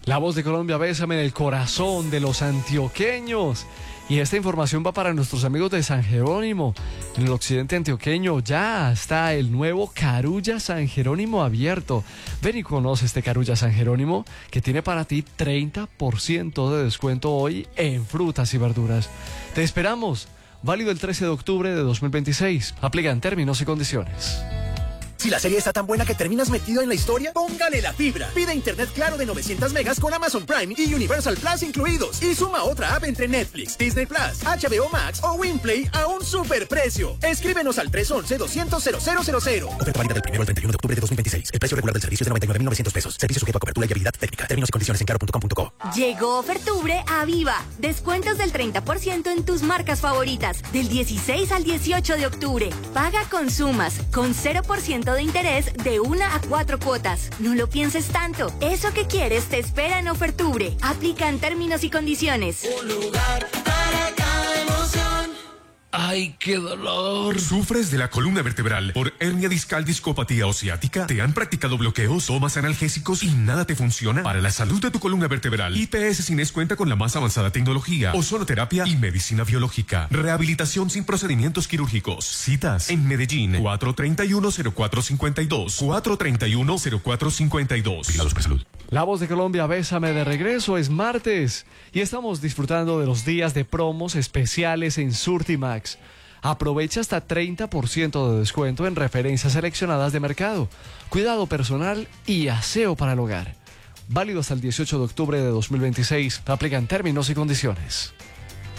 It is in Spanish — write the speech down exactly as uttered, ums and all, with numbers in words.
La Voz de Colombia, bésame en el corazón de los antioqueños. Y esta información va para nuestros amigos de San Jerónimo. En el occidente antioqueño ya está el nuevo Carulla San Jerónimo abierto. Ven y conoce este Carulla San Jerónimo que tiene para ti treinta por ciento de descuento hoy en frutas y verduras. Te esperamos. Válido el trece de octubre de dos mil veintiséis. Aplican términos y condiciones. Si la serie está tan buena que terminas metido en la historia, póngale la fibra. Pide internet claro de novecientos megas con Amazon Prime y Universal Plus incluidos. Y suma otra app entre Netflix, Disney Plus, H B O Max o Winplay a un superprecio. Escríbenos al tres once, doscientos, cero cero cero cero. Oferta válida del primero al treinta y uno de octubre de dos mil veintiséis. El precio regular del servicio es de noventa y nueve mil novecientos pesos. Servicio sujeto a cobertura y habilidad técnica. Términos y condiciones en claro punto com punto co. Llegó Ofertubre a Viva. Descuentos del treinta por ciento en tus marcas favoritas. Del dieciséis al dieciocho de octubre. Paga con sumas, con cero por ciento de interés de una a cuatro cuotas. No lo pienses tanto. Eso que quieres te espera en Ofertubre. Aplican términos y condiciones. Un lugar para cada emoción. ¡Ay, qué dolor! ¿Sufres de la columna vertebral por hernia discal, discopatía o ciática? ¿Te han practicado bloqueos, tomas analgésicos y nada te funciona? Para la salud de tu columna vertebral, I P S Cines cuenta con la más avanzada tecnología, ozonoterapia y medicina biológica. Rehabilitación sin procedimientos quirúrgicos. Citas en Medellín, cuatro treinta y uno, cero cuatro cincuenta y dos, cuatro treinta y uno, cero cuatro cincuenta y dos. Vigilados por salud. La Voz de Colombia, bésame de regreso, es martes y estamos disfrutando de los días de promos especiales en Surtimax. Aprovecha hasta treinta por ciento de descuento en referencias seleccionadas de mercado, cuidado personal y aseo para el hogar. Válido hasta el dieciocho de octubre de dos mil veintiséis. Aplican términos y condiciones.